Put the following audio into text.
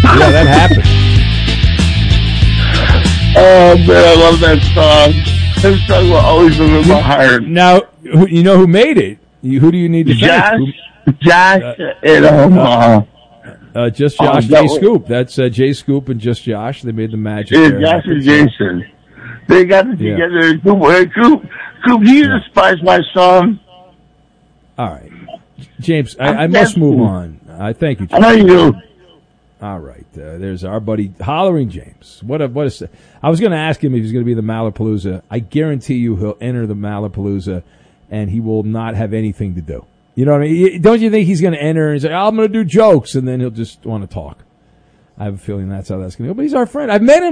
Yeah, that happened. Oh, man, I love that song. That song will always live in my heart. Now, you know who made it? Who do you need to thank? Josh and Omaha. Just Josh, Jay Scoop. That's Jay Scoop and Just Josh. They made the magic. Josh and Jason. They got it together. Coop, do you despise my song? All right. James, I must move on. I thank you, James. I know you do. All right. There's our buddy Hollering James. What a I was going to ask him if he's going to be in the Malapalooza. I guarantee you he'll enter the Malapalooza and he will not have anything to do. You know what I mean? Don't you think he's going to enter and say, I'm going to do jokes, and then he'll just want to talk? I have a feeling that's how that's going to go. But he's our friend. I've met him.